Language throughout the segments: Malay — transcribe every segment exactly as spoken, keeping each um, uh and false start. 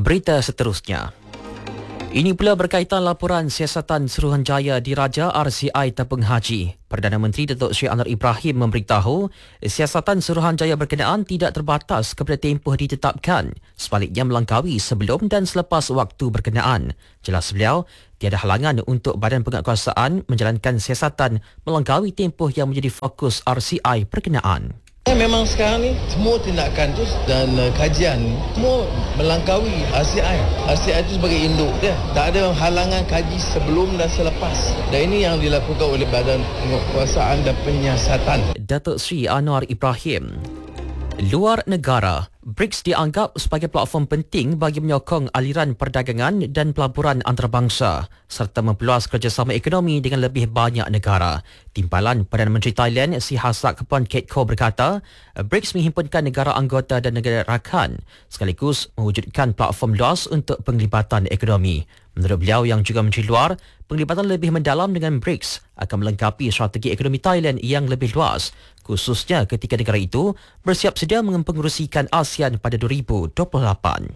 Berita seterusnya. Ini pula berkaitan laporan siasatan Suruhanjaya Diraja R C I Tepung Haji. Perdana Menteri Datuk Seri Anwar Ibrahim memberitahu siasatan Suruhanjaya berkenaan tidak terbatas kepada tempoh ditetapkan, sebaliknya melangkaui sebelum dan selepas waktu berkenaan. Jelas beliau, tiada halangan untuk Badan Penguatkuasaan menjalankan siasatan melangkaui tempoh yang menjadi fokus R C I berkenaan. Memang sekarang ni semua tindakan tu dan uh, kajian ni semua melangkaui R C I. R C I itu sebagai induk dia. Tak ada halangan kaji sebelum dan selepas. Dan ini yang dilakukan oleh Badan Penguatkuasaan dan Penyiasatan. Datuk Seri Anwar Ibrahim. Luar negara, B R I C S dianggap sebagai platform penting bagi menyokong aliran perdagangan dan pelaburan antarabangsa serta memperluas kerjasama ekonomi dengan lebih banyak negara. Timbalan Perdana Menteri Thailand Sihasak Kepon Ketko berkata, B R I C S menghimpunkan negara anggota dan negara rakan sekaligus mewujudkan platform luas untuk penglibatan ekonomi. Menurut beliau yang juga Menteri Luar, penglibatan lebih mendalam dengan B R I C S akan melengkapi strategi ekonomi Thailand yang lebih luas, khususnya ketika negara itu bersiap sedia mempengerusikan ASEAN pada dua ribu dua puluh lapan.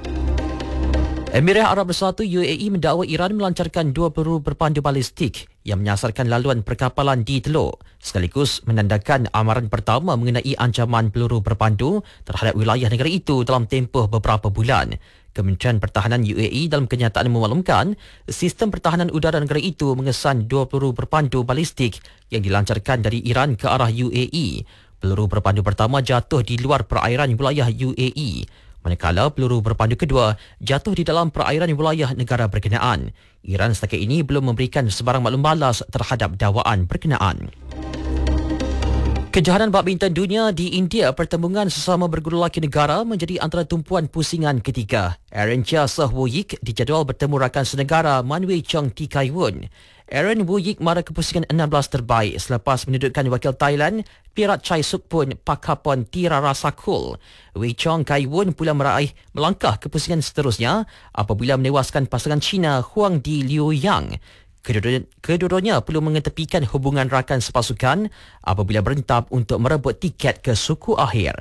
Emirat Arab Bersatu U A E mendakwa Iran melancarkan dua peluru berpandu balistik yang menyasarkan laluan perkapalan di Teluk, sekaligus menandakan amaran pertama mengenai ancaman peluru berpandu terhadap wilayah negara itu dalam tempoh beberapa bulan. Kementerian Pertahanan U A E dalam kenyataan memaklumkan, sistem pertahanan udara negara itu mengesan dua peluru berpandu balistik yang dilancarkan dari Iran ke arah U A E. Peluru berpandu pertama jatuh di luar perairan wilayah U A E, manakala peluru berpandu kedua jatuh di dalam perairan wilayah negara berkenaan. Iran setakat ini belum memberikan sebarang maklum balas terhadap dakwaan berkenaan. Kejohanan badminton dunia di India, pertembungan sesama berguru lelaki negara menjadi antara tumpuan pusingan ketiga. Aaron Chia Seh Woo Yik dijadual bertemu rakan senegara Man Wei Chong T Kai Woon. Aaron Woo Yik mara ke pusingan enam belas terbaik selepas menundukkan wakil Thailand Pirat Chai Sukpun Pakapon Tirarasakul. Wei Chong Kai Woon pula meraih melangkah ke pusingan seterusnya apabila menewaskan pasangan Cina Huang Di Liu Yang. Kedua-duanya perlu mengetepikan hubungan rakan sepasukan apabila berentap untuk merebut tiket ke suku akhir.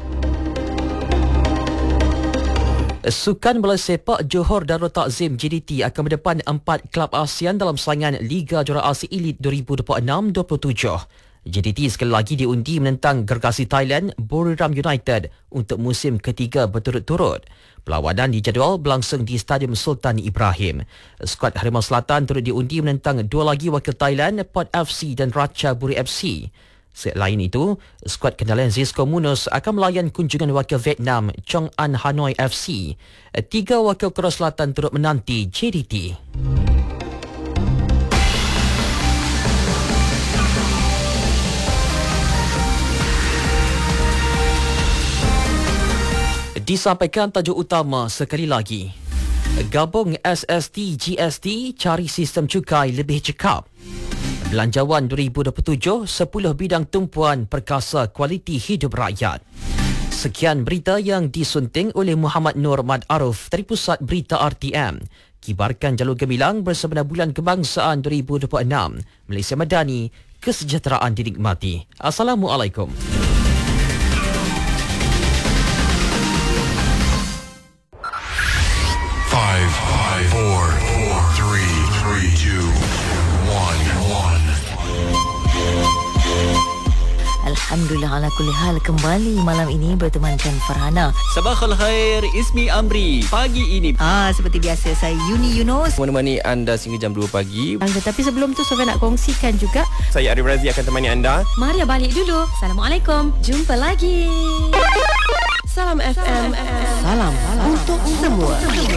Sukan bola sepak Johor Darul Takzim J D T akan berdepan empat kelab ASEAN dalam saingan Liga Juara Asia Elite dua ribu dua puluh enam dua puluh tujuh. J D T sekali lagi diundi menentang gergasi Thailand Buriram United untuk musim ketiga berturut-turut. Perlawanan dijadual berlangsung di Stadium Sultan Ibrahim. Skuad Harimau Selatan turut diundi menentang dua lagi wakil Thailand, Port F C dan Ratchaburi F C. Selain itu, skuad kendalian Zisco Munos akan melayan kunjungan wakil Vietnam, Chong An Hanoi F C. Tiga wakil Korea Selatan turut menanti J D T. Disampaikan tajuk utama sekali lagi. Gabung S S T G S T, cari sistem cukai lebih cekap. Belanjawan dua ribu dua puluh tujuh, sepuluh bidang tumpuan perkasa kualiti hidup rakyat. Sekian berita yang disunting oleh Muhammad Nur Mad Aruf dari Pusat Berita R T M. Kibarkan jalur gemilang bersama Bulan Kebangsaan dua ribu dua puluh enam. Malaysia Madani, kesejahteraan dinikmati. Assalamualaikum. Five, five, four, four, three, three, two, one, one. Alhamdulillah ala kulli hal, kembali malam ini bertemankan Farhana. Sabakhul khair, Ismi Amri. Pagi ini Ah, seperti biasa saya Yuni Yunus menemani anda sehingga jam dua pagi. Tetapi sebelum tu Sofia nak kongsikan juga. Saya Arif Razi akan temani anda. Maria balik dulu. Assalamualaikum. Jumpa lagi. Salam F M. Salam, salam untuk semua.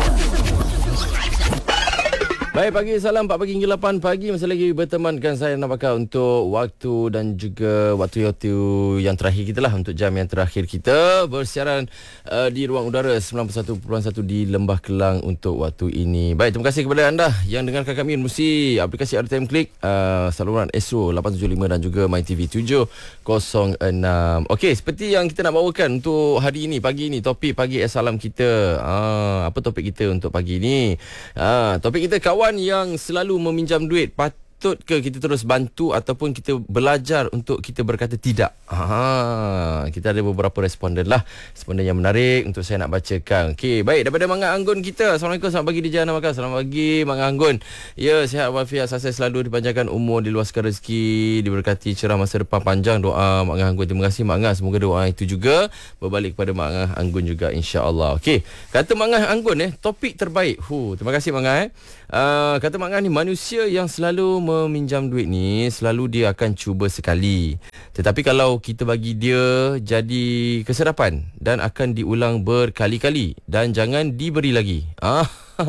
Baik, pagi, salam empat pagi hingga lapan pagi. Masih lagi bertemankan saya nak bakal untuk waktu dan juga waktu-waktu yang terakhir kita lah, untuk jam yang terakhir kita bersiaran uh, di ruang udara sembilan puluh satu perpuluhan satu di Lembah Kelang untuk waktu ini. Baik, terima kasih kepada anda yang dengarkan kami melalui aplikasi R T M Click, uh, saluran Astro lapan tujuh lima dan juga MyTV tujuh kosong enam. Okey, seperti yang kita nak bawakan untuk hari ini, pagi ini, topik pagi Assalam kita. Uh, apa topik kita untuk pagi ini? Uh, topik kita, kawan yang selalu meminjam duit pat, patut ke kita terus bantu ataupun kita belajar untuk kita berkata tidak? Ha, kita ada beberapa responden lah. Responden yang menarik untuk saya nak bacakan. Okey, baik, daripada Mak Anggun kita. Assalamualaikum, selamat pagi di Jana Makan. Selamat pagi Mak Anggun. Ya, sihat walafiat, sukses selalu, dipanjangkan umur, diluaskan rezeki, diberkati cerah masa depan panjang. Doa Mak Anggun. Terima kasih Mak Angah. Semoga doa itu juga berbalik kepada Mak Anggun juga, insya-Allah. Okey, kata Mak Anggun eh, topik terbaik. Hu, terima kasih Mak Angah eh. Uh, kata Mak Angah ni, manusia yang selalu meminjam duit ni selalu dia akan cuba sekali. Tetapi kalau kita bagi dia jadi keserapan dan akan diulang berkali-kali dan jangan diberi lagi. Ah,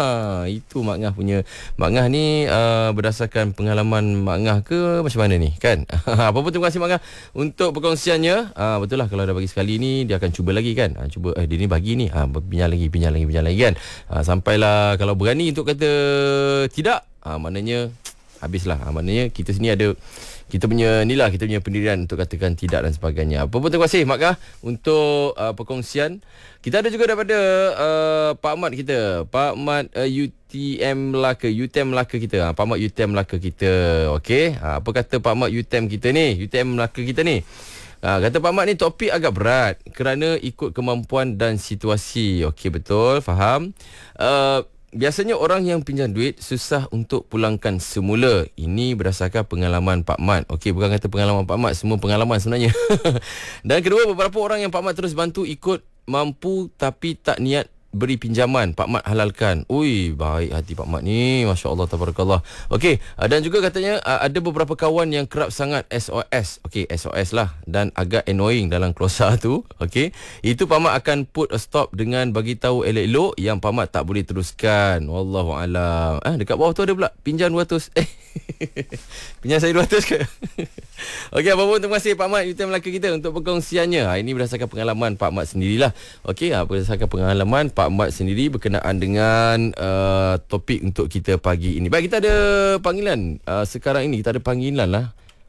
itu Mak Ngah punya. Mak Ngah ni uh, berdasarkan pengalaman Mak Ngah ke macam mana ni kan? Apa pun terima kasih Mak Ngah untuk perkongsiannya. Ah, betul lah, kalau dah bagi sekali ni dia akan cuba lagi kan. Ah, cuba eh dia ni bagi ni, ah pinjam lagi, pinjam lagi, pinjam lagi kan. Ah, sampailah kalau berani untuk kata tidak, ah maknanya habislah. Ha, maknanya kita sini ada kita punya ni lah, kita punya pendirian untuk katakan tidak dan sebagainya. Apa pun terima kasih Mak Kah untuk uh, perkongsian. Kita ada juga daripada uh, Pak Mat kita, Pak Mat uh, U T M Melaka, U T M Melaka kita. Ha, Pak Mat U T M Melaka kita. Okey, ha, apa kata Pak Mat U T M kita ni, U T M Melaka kita ni? Ha, kata Pak Mat ni, topik agak berat kerana ikut kemampuan dan situasi. Okey, betul, faham. Uh, Biasanya orang yang pinjam duit susah untuk pulangkan semula. Ini berdasarkan pengalaman Pak Mat. Okey, bukan kata pengalaman Pak Mat, semua pengalaman sebenarnya. Dan kedua, beberapa orang yang Pak Mat terus bantu ikut mampu tapi tak niat beri pinjaman. Pak Mat halalkan. Ui, baik hati Pak Mat ni, masya-Allah, tabarakallah. Okey, dan juga katanya ada beberapa kawan yang kerap sangat S O S. Okey, S O S lah, dan agak annoying dalam closer tu. Okey, itu Pak Mat akan put a stop dengan bagi tahu elok-elok yang Pak Mat tak boleh teruskan. Wallahu alam. Ah, dekat bawah tu ada pula pinjam dua ratus. Eh. Pinjam saya dua ratus ke? Okey, apa pun terima kasih Pak Mat U T M Melaka kita untuk perkongsiannya. Ha, ini berdasarkan pengalaman Pak Mat sendirilah. Okey, ha, berdasarkan pengalaman Pak Mat sendiri berkenaan dengan uh, topik untuk kita pagi ini. Baik, kita ada panggilan. Uh, sekarang ini kita ada panggilan lah.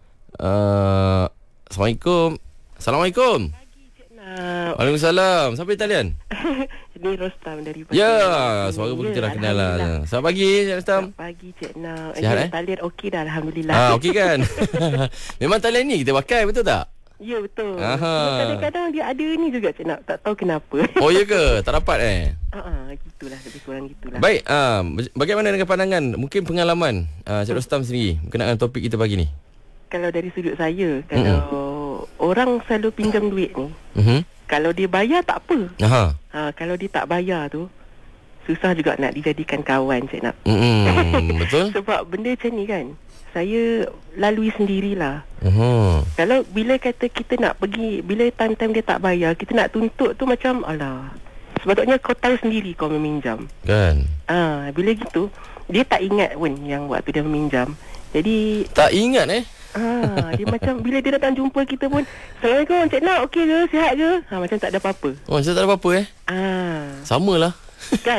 Uh, Assalamualaikum. Assalamualaikum. Pagi Cik Nak. Waalaikumsalam. Siapa di talian? Ini Rostam dari Pasir. Ya, suara pun kita dah kenal lah. Selamat pagi Cik Rostam. Selamat pagi Cik Nak. Sihat eh? Talian okey dah, alhamdulillah. Ah, okey kan? Memang talian ni kita pakai, betul tak? Ya, betul. Aha. Kadang-kadang dia ada ni juga Cik Nak, tak tahu kenapa. Oh, ya ke? Tak dapat eh? Ha, gitulah, lebih kurang gitulah. Baik, uh, bagaimana dengan pandangan, mungkin pengalaman uh, Cik Rostam sendiri berkenaan topik kita pagi ni? Kalau dari sudut saya, kalau mm-hmm. orang selalu pinjam duit ni, mm-hmm. kalau dia bayar tak apa. Aha. Ha, kalau dia tak bayar tu, susah juga nak dijadikan kawan Cik Nak. Mm-hmm. Betul? Sebab benda macam ni kan, saya lalui sendirilah. Uh-huh. Kalau bila kata kita nak pergi, bila time-time dia tak bayar, kita nak tuntut tu macam, alah, sepatutnya kau tahu sendiri kau meminjam. Kan? Ah, bila gitu, dia tak ingat pun yang waktu dia meminjam. Jadi tak ingat eh? Ah, dia macam bila dia datang jumpa kita pun, Assalamualaikum Cik Nak, okey ke? Sihat ke? Ha, macam tak ada apa-apa. Oh, macam tak ada apa-apa eh? Ah. Samalah. Kan?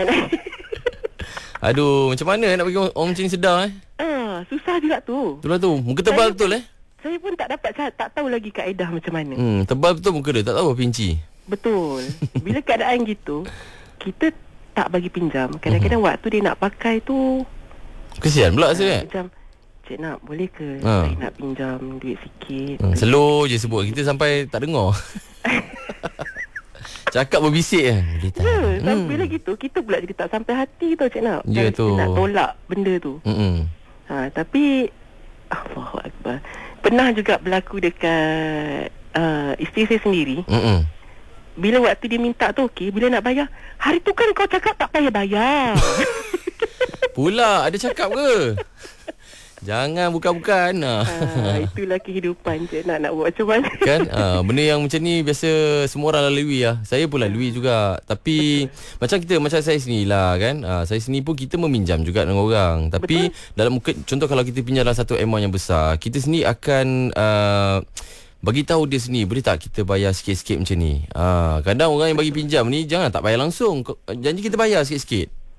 Aduh, macam mana nak bagi orang, orang macam ni sedar eh? Ah, susah juga tu. Itulah tu, muka tebal saya, betul eh? Saya pun tak dapat, tak tahu lagi kaedah macam mana. Hmm, tebal betul muka dia, tak tahu apa pinci. Betul. Bila keadaan gitu, kita tak bagi pinjam. Kadang-kadang uh-huh. waktu dia nak pakai tu, kesian pula saya. Macam, Cik Nak, boleh ke ha. saya nak pinjam duit sikit? Hmm, slow je sebut, kita sampai tak dengar. Cakap berbisik eh. Boleh tak? Ya, hmm. bila gitu, kita pula jadi tak sampai hati tau Cik Nak. Ya tu. Kita nak tolak benda tu. Mm-mm. Ha, tapi, Allahu Akbar, pernah juga berlaku dekat uh, isteri saya sendiri. Mm-mm. Bila waktu dia minta tu okey, bila nak bayar, hari tu kan kau cakap tak payah bayar. Pula ada cakap ke? Jangan bukan-bukan. Ha, itulah kehidupan je, nak nak buat macam mana. Kan ha, benda yang macam ni biasa semua orang lalui lah. Saya pun lalui juga. Tapi betul. Macam kita, macam saya sendirilah kan. Ha, saya sendiri pun kita meminjam juga dengan orang. Tapi betul. Dalam contoh kalau kita pinjam dalam satu amount yang besar, kita sendiri akan uh, bagi tahu dia sendiri, boleh tak kita bayar sikit-sikit macam ni. Ha, kadang orang yang bagi pinjam ni jangan tak bayar langsung. Janji kita bayar sikit-sikit.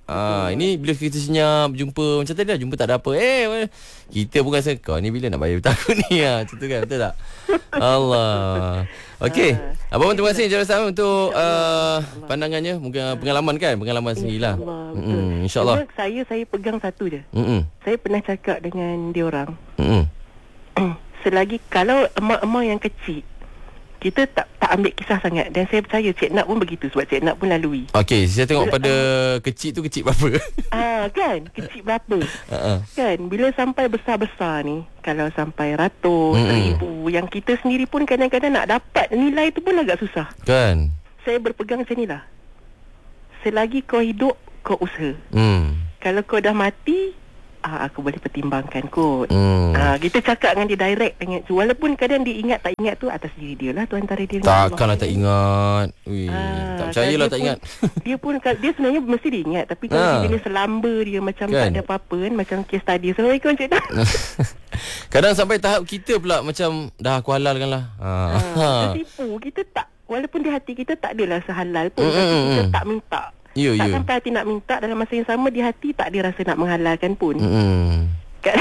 Ah, ini bila kita senyap, jumpa macam tadi lah, jumpa tak ada apa. Eh, kita pun rasa kau ni bila nak bayar takut ni ah. Macam tu kan, betul tak? Allah. Okey. Abang terima kasih Encik Rostam untuk uh, pandangannya, mungkin pengalaman kan, pengalaman sendirilah. Hmm, insya-Allah. Saya saya pegang satu je. Hmm. Saya pernah cakap dengan dia orang. Hmm. Selagi kalau emak-emak yang kecil, kita tak tak ambil kisah sangat. Dan saya percaya Cik Nat pun begitu, sebab Cik Nat pun lalui. Okey, saya tengok pada uh, kecil tu kecil berapa? Ah, kan? Kecil berapa? Uh-uh. Kan? Bila sampai besar-besar ni, kalau sampai ratus, mm-hmm. ribu, yang kita sendiri pun kadang-kadang nak dapat nilai tu pun agak susah. Kan? Saya berpegang macam ni lah. Selagi kau hidup, kau usaha. Hmm. Kalau kau dah mati, ah, aku boleh pertimbangkan kot. Hmm. Ah, kita cakap dengan dia direct dengan tu. Walaupun kadang dia ingat tak ingat tu atas diri dia lah, tu antara dia. Takkanlah tak ingat. Wih, ah, tak percayalah tak pun, ingat. Dia pun dia sebenarnya mesti dia ingat, tapi kalau ah. dia jenis selamba dia macam kan? Tak ada apa-apa kan, macam case tadi. Assalamualaikum Cik Dah. Kadang sampai tahap kita pula macam dah aku halalkan lah. Ah. Ah, tertipu. Kita tak, walaupun di hati kita tak adalah sehalal pun, mm, tapi kita mm. tak minta. Yo, tak yo. sampai hati nak minta, dalam masa yang sama di hati tak ada rasa nak menghalalkan pun. Hmm.